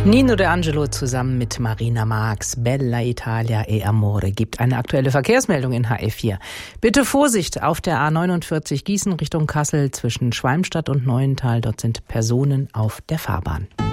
Nino De Angelo zusammen mit Marina Marx, Bella Italia e Amore, gibt eine aktuelle Verkehrsmeldung in HR4. Bitte Vorsicht auf der A49 Gießen Richtung Kassel zwischen Schwalmstadt und Neuental. Dort sind Personen auf der Fahrbahn.